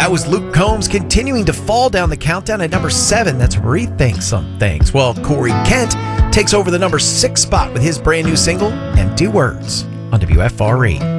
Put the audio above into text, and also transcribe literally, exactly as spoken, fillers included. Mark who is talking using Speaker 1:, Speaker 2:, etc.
Speaker 1: That was Luke Combs continuing to fall down the countdown at number seven. That's Rethink Some Things. Well, Corey Kent takes over the number six spot with his brand new single, Empty Words, on W F R E.